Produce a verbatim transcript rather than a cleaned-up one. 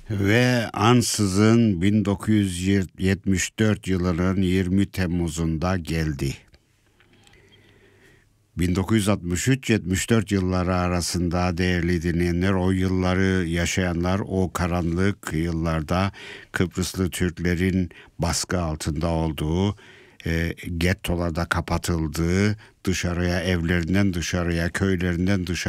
Ve ansızın bin dokuz yüz yetmiş dört yılının yirmi Temmuz'unda geldi. bin dokuz yüz altmış üç yetmiş dört yılları arasında değerli dinleyenler, o yılları yaşayanlar, o karanlık yıllarda Kıbrıslı Türklerin baskı altında olduğu, e, gettolarda kapatıldığı, dışarıya, evlerinden dışarıya, köylerinden dışarıya